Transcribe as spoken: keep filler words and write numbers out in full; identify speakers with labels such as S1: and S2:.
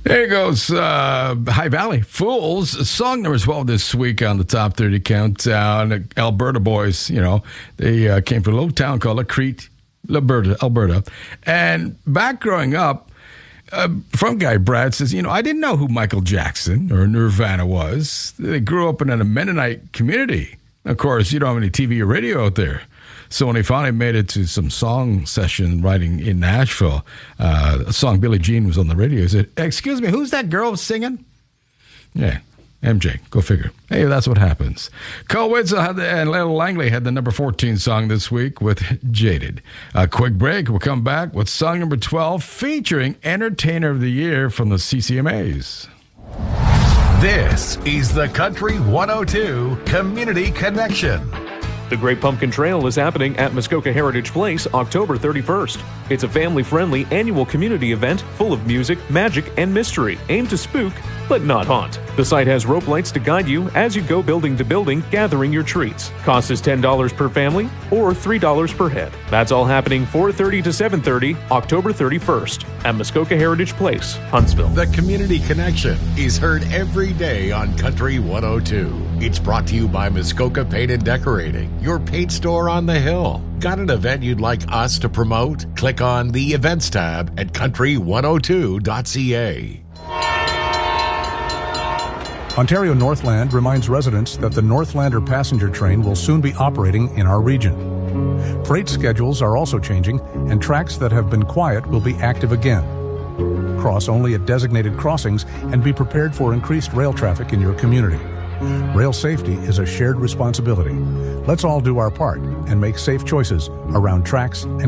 S1: There goes uh, High Valley Fools, song number twelve this week on the Top thirty Countdown. Alberta boys, you know, they uh, came from a little town called Crete, Alberta, Alberta. And back growing up, uh, front guy Brad says, you know, I didn't know who Michael Jackson or Nirvana was. They grew up in a Mennonite community. Of course, you don't have any T V or radio out there. So when he finally made it to some song session writing in Nashville, uh, a song Billie Jean was on the radio. He said, excuse me, who's that girl singing? Yeah, M J, go figure. Hey, that's what happens. Cole Witzel had the, and Lil Langley had the number fourteen song this week with Jaded. A quick break. We'll come back with song number twelve featuring Entertainer of the Year from the C C M As.
S2: This is the Country one oh two Community Connection.
S3: The Great Pumpkin Trail is happening at Muskoka Heritage Place October thirty-first. It's a family-friendly annual community event full of music, magic, and mystery, aimed to spook, but not haunt. The site has rope lights to guide you as you go building to building, gathering your treats. Cost is ten dollars per family or three dollars per head. That's all happening four thirty to seven thirty, October thirty-first at Muskoka Heritage Place, Huntsville.
S2: The Community Connection is heard every day on Country one oh two. It's brought to you by Muskoka Paint and Decorating, your paint store on the hill. Got an event you'd like us to promote? Click on the Events tab at country one oh two dot c a.
S4: Ontario Northland reminds residents that the Northlander passenger train will soon be operating in our region. Freight schedules are also changing, and tracks that have been quiet will be active again. Cross only at designated crossings and be prepared for increased rail traffic in your community. Rail safety is a shared responsibility. Let's all do our part and make safe choices around tracks and